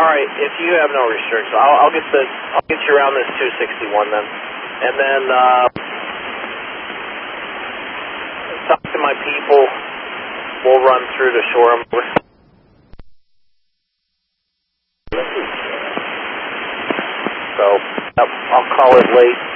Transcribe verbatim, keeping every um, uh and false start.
All right, if you have no restrictions, I'll, I'll get the I'll get you around this two sixty-one then, and then uh, talk to my people. We'll run through to shore. So I'll call it late.